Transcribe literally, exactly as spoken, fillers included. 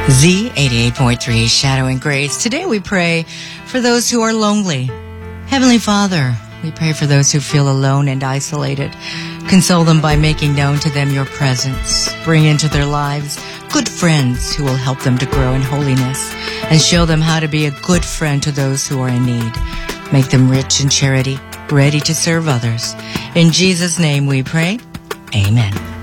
Z eighty-eight point three, Shadow and Grace. Today we pray for those who are lonely. Heavenly Father, we pray for those who feel alone and isolated. Console them by making known to them your presence. Bring into their lives good friends who will help them to grow in holiness and show them how to be a good friend to those who are in need. Make them rich in charity, ready to serve others. In Jesus' name we pray. Amen.